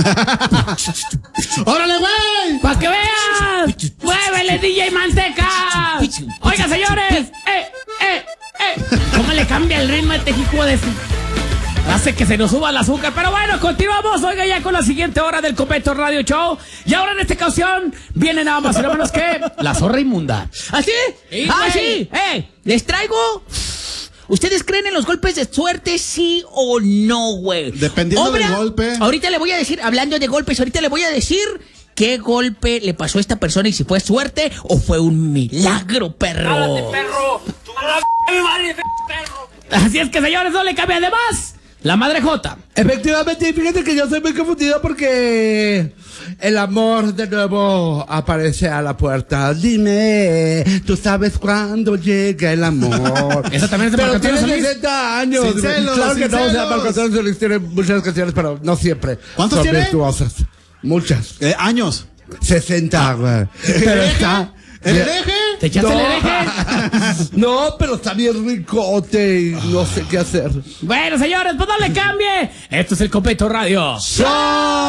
¡Órale, güey! ¡Pa' que veas! ¡Muévele, DJ Manteca! Oiga, señores. ¿Cómo le cambia el ritmo a este hijo de su... Hace que se nos suba el azúcar. Pero bueno, continuamos, oiga, ya con la siguiente hora del Copeto Radio Show. Y ahora en esta ocasión viene nada más y nada menos que la zorra inmunda. ¿Así? Sí, sí. Les traigo... ¿Ustedes creen en los golpes de suerte, sí o no, güey? Dependiendo del golpe. Ahorita le voy a decir, hablando de golpes, ahorita le voy a decir qué golpe le pasó a esta persona y si fue suerte o fue un milagro, perro. ¡Cállate, perro! ¡Tu madre, perro! Así es que, señores, no le cambie. Además, la madre Jota. Efectivamente, fíjate que yo estoy muy confundido porque el amor de nuevo aparece a la puerta. Dime, ¿tú sabes cuándo llega el amor? Esa también es de Pero Marco tiene Antonio Solís. 60 años. Sin celos, claro que sin no, o sea, celos. Marco Antonio Solís tiene muchas canciones, pero no siempre. ¿Cuántos son tiene? virtuosas. Muchas. Años. 60, güey. Pero está... ¿El hereje? ¿Te echaste el hereje? No, pero está bien ricote y no sé qué hacer. Bueno, señores, pues no le cambie. Esto es el Copeto Radio.